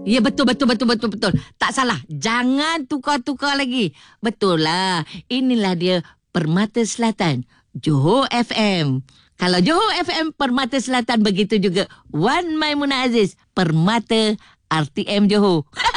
Ya, betul. Tak salah. Jangan tukar-tukar lagi. Betul lah. Inilah dia Permata Selatan, Johor FM. Kalau Johor FM Permata Selatan, begitu juga Wan Maimunah Aziz Permata RTM Johor.